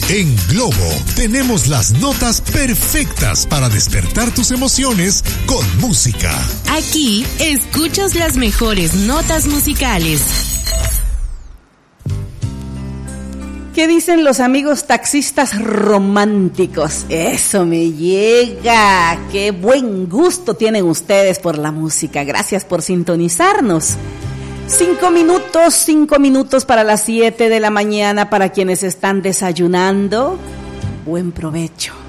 En Globo tenemos las notas perfectas para despertar tus emociones con música. Aquí escuchas las mejores notas musicales. ¿Qué dicen los amigos taxistas románticos? Eso me llega. Qué buen gusto tienen ustedes por la música. Gracias por sintonizarnos. 5 minutos para las 7 de la mañana para quienes están desayunando. Buen provecho.